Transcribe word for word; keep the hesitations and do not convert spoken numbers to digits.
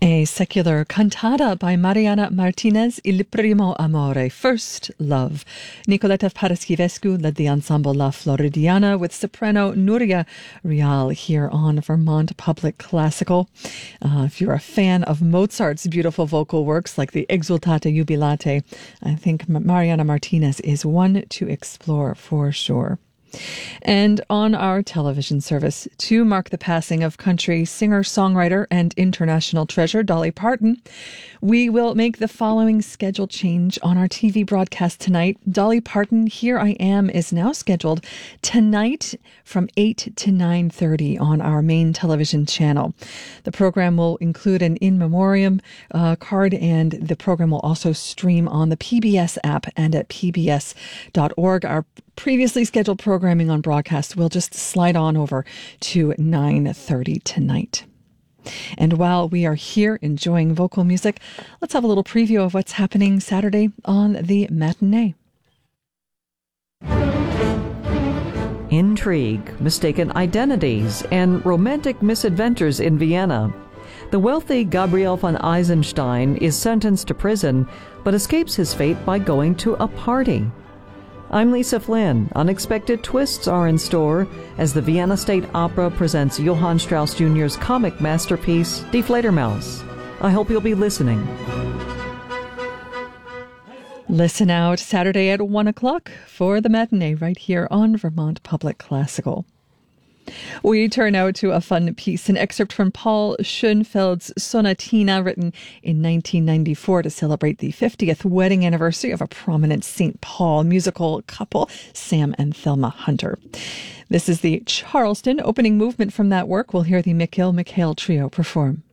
A secular cantata by Mariana Martinez, Il Primo Amore, First Love. Nicoletta Paraschivescu led the ensemble La Floridiana with soprano Nuria Rial here on Vermont Public Classical. Uh, if you're a fan of Mozart's beautiful vocal works like the Exultate Jubilate, I think Mariana Martinez is one to explore for sure. And on our television service, to mark the passing of country singer, songwriter, and international treasure Dolly Parton, we will make the following schedule change on our T V broadcast tonight. Dolly Parton, Here I Am, is now scheduled tonight from eight to nine thirty on our main television channel. The program will include an in memoriam uh, card, and the program will also stream on the P B S app and at P B S dot org. Our previously scheduled programming on broadcast will just slide on over to nine thirty tonight. And while we are here enjoying vocal music, let's have a little preview of what's happening Saturday on the matinee. Intrigue, mistaken identities, and romantic misadventures in Vienna. The wealthy Gabriel von Eisenstein is sentenced to prison, but escapes his fate by going to a party. I'm Lisa Flynn. Unexpected twists are in store as the Vienna State Opera presents Johann Strauss Junior's comic masterpiece, Die Fledermaus. I hope you'll be listening. Listen out Saturday at one o'clock for the matinee right here on Vermont Public Classical. We turn now to a fun piece, an excerpt from Paul Schoenfeld's Sonatina, written in nineteen ninety-four to celebrate the fiftieth wedding anniversary of a prominent Saint Paul musical couple, Sam and Thelma Hunter. This is the Charleston opening movement from that work. We'll hear the Mikhail Mikhail Trio perform.